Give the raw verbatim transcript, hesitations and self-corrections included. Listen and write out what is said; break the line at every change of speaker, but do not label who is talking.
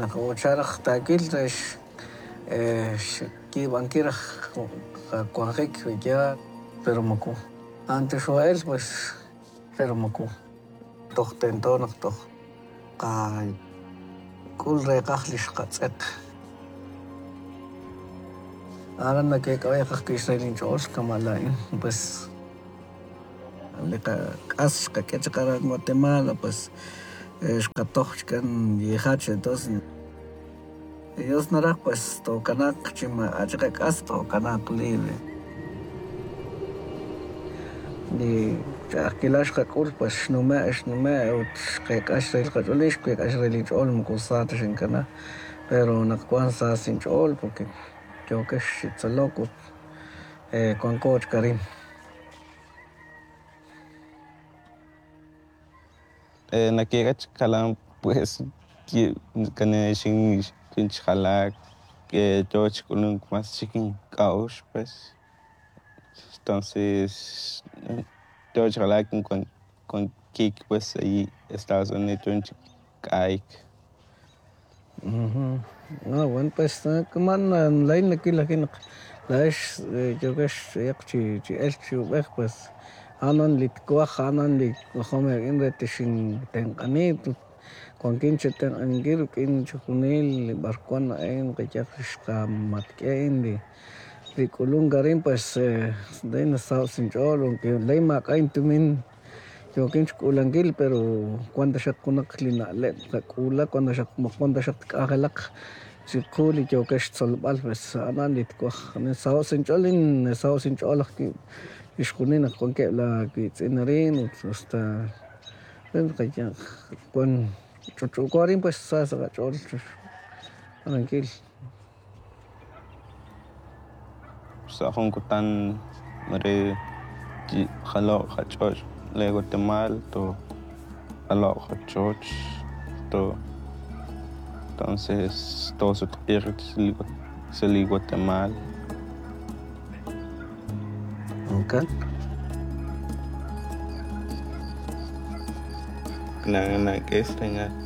naq'ucharaq taquilrex kibanquiraj qacuajik ya pero maku antes xoel pues pero maku toj tentonaq toj qa k'ul reqaj qatz'eq ara nakek'awayqaj k'ixrayl inch'ool kamala'in pues k'as qak'ech'aqaraj Guatemala pues xqatoj chkan yijach entonces ellos naraj pues tokanaq chima ach'a k'as tokanaq libre y ch'ajkilax qak'ul pues xnume' xnume' qek'ax rayl qach'ulix qek'ax rayl inch'ool mkusat xinkana pero naqkuan sas inch'ool porque kyokex xitzaloq kuankoch karin
nakek'ach kalan pues kanexin kinchjalak tyoch k'ulun mas chikin k'a'ux pues entonces tyoch jalak con kik pues ahí Estados Unidos k'ayk
ah bueno pues kaman lain nakilajin laex tyokex yaq chi chi'el chiub'ej pues anan litkuaj anan lik'ojom reti xintenk'anit kuankinchik tenk'anikil k'in chujunil b'arkuan na'en qayaq xqamatk'en rik'ulun karin pues ley nasaw' inch'ool aunque ley mak'ay tumin tyokinchik k'ulankil pero cuando xaqkunaq lina'leb' qak'ula cuando xaq tk'ajelaq chiqul y tyokex tzolb'al pues anan litkuaj nisaw' inch'ool nisaw' inch'oolaj kib' ixqunil kuan keb'la' kitz'inarin hasta qayaq kuan ch'uch'ukorin pues sas qach'ool tranquil
sajun kutan re qaloq' qach'och le Guatemala to qaloq' qachoch to entonces to sutq'ij sali Guatemala
okay
na na k'es renga